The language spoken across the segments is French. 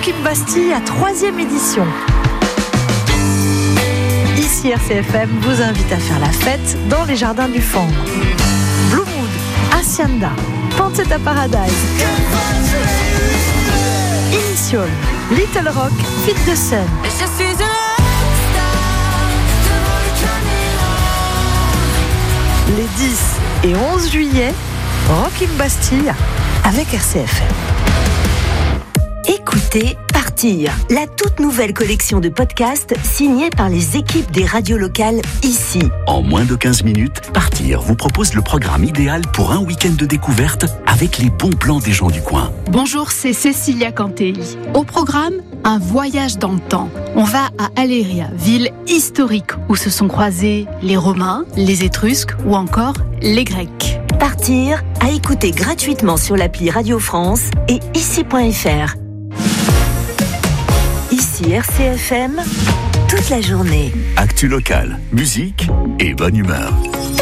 Rockin' Bastille, 3e édition. Ici RCFM vous invite à faire la fête dans les jardins du Fangre. Blue Mood, Hacienda, Pancetta Paradise, Initial, Little Rock, Fit the Sun. Les 10 et 11 juillet, Rockin' Bastille avec RCFM. Écoutez Partir, la toute nouvelle collection de podcasts signée par les équipes des radios locales ici. En moins de 15 minutes, Partir vous propose le programme idéal pour un week-end de découverte avec les bons plans des gens du coin. Bonjour, c'est Cécilia Cantelli. Au programme, un voyage dans le temps. On va à Aléria, ville historique où se sont croisés les Romains, les Étrusques ou encore les Grecs. Partir, à écouter gratuitement sur l'appli Radio France et ici.fr. Ici RCFM, toute la journée. Actu locale, musique et bonne humeur.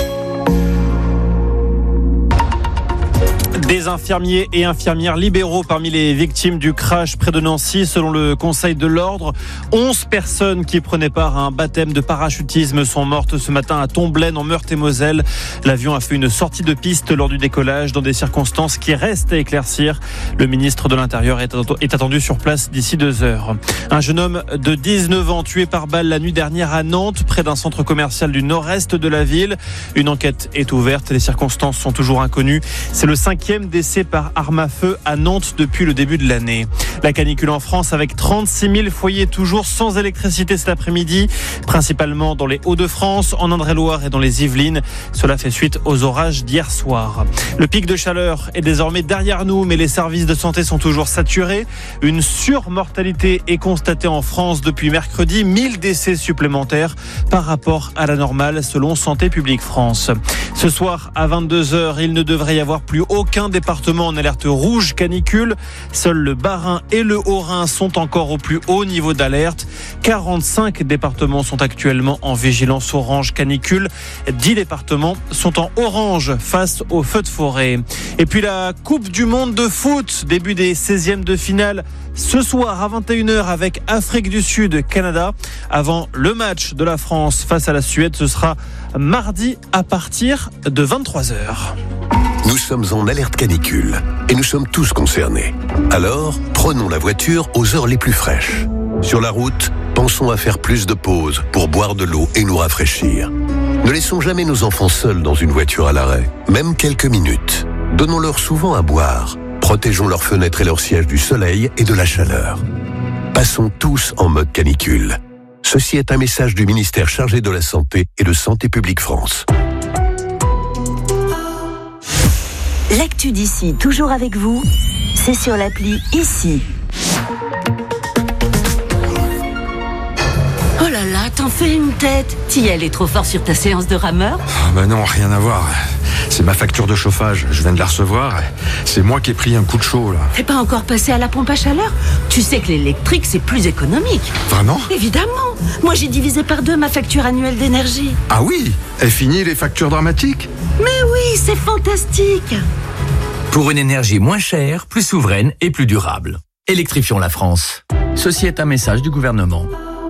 Des infirmiers et infirmières libéraux parmi les victimes du crash près de Nancy. Selon le Conseil de l'Ordre, 11 personnes qui prenaient part à un baptême de parachutisme sont mortes ce matin à Tomblaine en Meurthe-et-Moselle. L'avion a fait une sortie de piste lors du décollage dans des circonstances qui restent à éclaircir. Le ministre de l'Intérieur est attendu sur place d'ici 2 heures. Un jeune homme de 19 ans tué par balle la nuit dernière à Nantes, près d'un centre commercial du nord-est de la ville. Une enquête est ouverte. Les circonstances sont toujours inconnues. C'est le 5e décès par arme à feu à Nantes depuis le début de l'année. La canicule en France avec 36 000 foyers toujours sans électricité cet après-midi, principalement dans les Hauts-de-France, en Indre-et-Loire et dans les Yvelines. Cela fait suite aux orages d'hier soir. Le pic de chaleur est désormais derrière nous, mais les services de santé sont toujours saturés. Une surmortalité est constatée en France depuis mercredi, 1000 décès supplémentaires par rapport à la normale selon Santé publique France. Ce soir à 22h, il ne devrait y avoir plus aucun département en alerte rouge canicule. Seuls le Bas-Rhin et le Haut-Rhin sont encore au plus haut niveau d'alerte. 45 départements sont actuellement en vigilance orange canicule. 10 départements sont en orange face aux feux de forêt. Et puis la Coupe du Monde de foot, début des 16e de finale ce soir à 21h avec Afrique du Sud, Canada. Avant le match de la France face à la Suède, ce sera mardi à partir de 23h. Nous sommes en alerte canicule et nous sommes tous concernés. Alors, prenons la voiture aux heures les plus fraîches. Sur la route, pensons à faire plus de pauses pour boire de l'eau et nous rafraîchir. Ne laissons jamais nos enfants seuls dans une voiture à l'arrêt, même quelques minutes. Donnons-leur souvent à boire. Protégeons leurs fenêtres et leurs sièges du soleil et de la chaleur. Passons tous en mode canicule. Ceci est un message du ministère chargé de la Santé et de Santé publique France. L'actu d'ici, toujours avec vous, c'est sur l'appli ici. Oh là là, t'en fais une tête. T'y es allé trop fort sur ta séance de rameur ? Bah non, rien à voir. C'est ma facture de chauffage, je viens de la recevoir. C'est moi qui ai pris un coup de chaud là. T'es pas encore passé à la pompe à chaleur ? Tu sais que l'électrique c'est plus économique. Vraiment ? Évidemment. Moi j'ai divisé par 2 ma facture annuelle d'énergie. Ah oui ? Est fini les factures dramatiques ? Mais oui, c'est fantastique. Pour une énergie moins chère, plus souveraine et plus durable. Électrifions la France. Ceci est un message du gouvernement.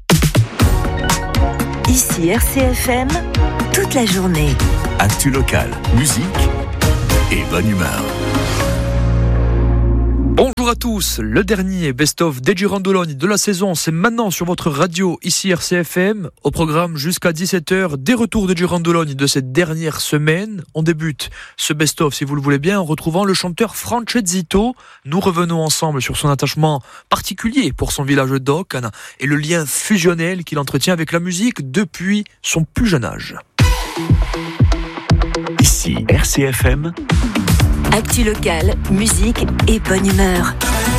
Ici RCFM, toute la journée. Actu locale, musique et bonne humeur. Bonjour à tous, le dernier best-of des Girandoloni de la saison, c'est maintenant sur votre radio, ici RCFM. Au programme jusqu'à 17h, des retours de Girandoloni de cette dernière semaine. On débute ce best-of, si vous le voulez bien, en retrouvant le chanteur Francesito. Nous revenons ensemble sur son attachement particulier pour son village d'Ocana et le lien fusionnel qu'il entretient avec la musique depuis son plus jeune âge. Ici RCFM. Actu locale, musique et bonne humeur.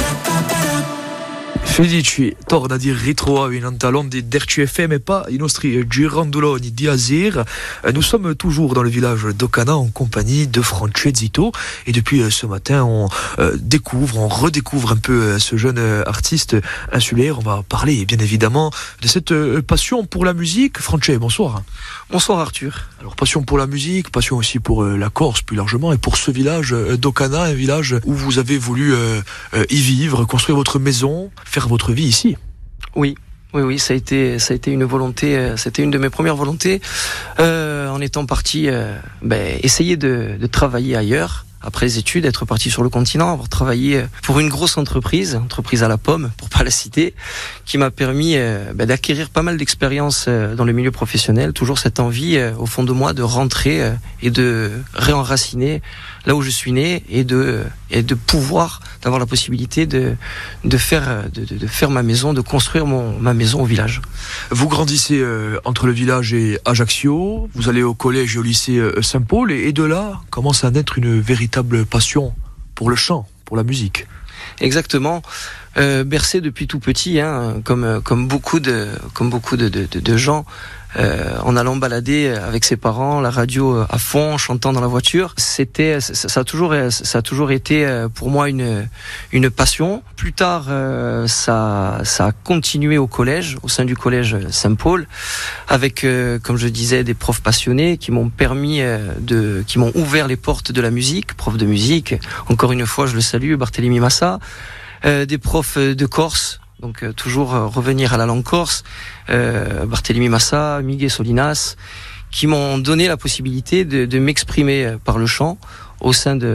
Felici torna di ritrovato in Antalondi d'RCFM e pas i nostri girandoloni di Azir. Nous sommes toujours dans le village d'Ocana en compagnie de Francesito et depuis ce matin on redécouvre un peu ce jeune artiste insulaire. On va parler bien évidemment de cette passion pour la musique. Frances, bonsoir. Bonsoir Arthur. Alors passion pour la musique, passion aussi pour la Corse plus largement et pour ce village d'Ocana, un village où vous avez voulu y vivre, construire votre maison, faire faire votre vie ici. Oui, ça a été une volonté, c'était une de mes premières volontés, en étant parti, essayer de travailler ailleurs. Après les études, être parti sur le continent, avoir travaillé pour une grosse entreprise à la pomme, pour pas la citer, qui m'a permis d'acquérir pas mal d'expérience dans le milieu professionnel. Toujours cette envie au fond de moi de rentrer et de réenraciner là où je suis né et de pouvoir d'avoir la possibilité de faire ma maison, de construire ma maison au village. Vous grandissez entre le village et Ajaccio, vous allez au collège et au lycée Saint-Paul et de là commence à naître une véritable passion pour le chant, pour la musique. Exactement. Bercé depuis tout petit, comme beaucoup de gens, en allant balader avec ses parents, la radio à fond, chantant dans la voiture. Ça a toujours été pour moi une passion. Plus tard, ça a continué au collège, au sein du collège Saint-Paul, avec, comme je disais, des profs passionnés qui m'ont qui m'ont ouvert les portes de la musique, prof de musique. Encore une fois, je le salue, Barthélémy Massa. Des profs de Corse, donc toujours revenir à la langue corse, Barthélémy Massa, Miguel Solinas, qui m'ont donné la possibilité de m'exprimer par le chant au sein de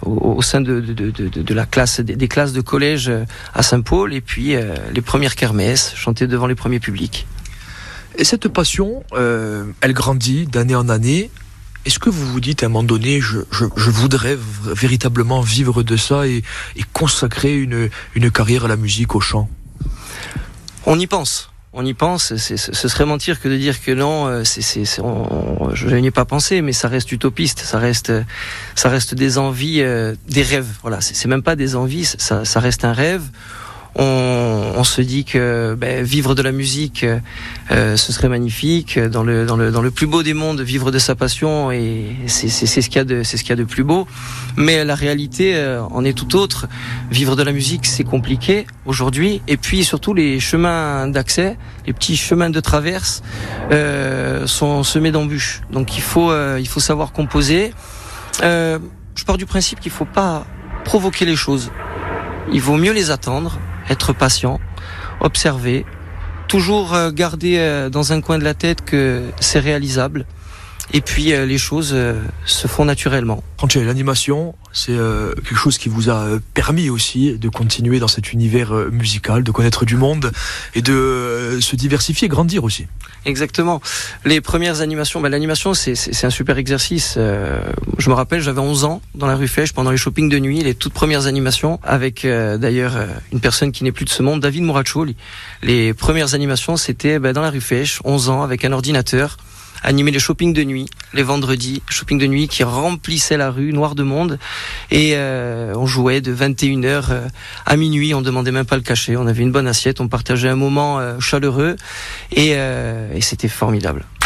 la classe, des classes de collège à Saint-Paul, et puis les premières kermesses, chanter devant les premiers publics. Et cette passion, elle grandit d'année en année. Est-ce que vous vous dites à un moment donné, je voudrais véritablement vivre de ça et consacrer une carrière à la musique, au chant? On y pense, ce serait mentir que de dire que non, je n'y ai pas pensé, mais ça reste utopiste, ça reste des envies, des rêves, voilà, c'est même pas des envies, ça reste un rêve. On se dit que vivre de la musique, ce serait magnifique, dans le plus beau des mondes, vivre de sa passion, et c'est ce qu'il y a de plus beau. Mais la réalité en est tout autre. Vivre de la musique, c'est compliqué aujourd'hui, et puis surtout les chemins d'accès, les petits chemins de traverse sont semés d'embûches. Donc il faut savoir composer. Je pars du principe qu'il faut pas provoquer les choses. Il vaut mieux les attendre, être patient, observer, toujours garder dans un coin de la tête que c'est réalisable, et puis les choses se font naturellement. Francesco, l'animation, c'est quelque chose qui vous a permis aussi de continuer dans cet univers musical, de connaître du monde et de se diversifier, grandir aussi. Exactement. Les premières animations, l'animation c'est un super exercice. Je me rappelle, j'avais 11 ans dans la rue Fèche pendant les shoppings de nuit, les toutes premières animations avec d'ailleurs une personne qui n'est plus de ce monde, David Moraccioli. Les premières animations c'était dans la rue Fèche, 11 ans, avec un ordinateur, animer les shoppings de nuit, les vendredis, shopping de nuit qui remplissait la rue, noire de monde, et on jouait de 21h à minuit, on demandait même pas le cachet, on avait une bonne assiette, on partageait un moment chaleureux, et c'était formidable.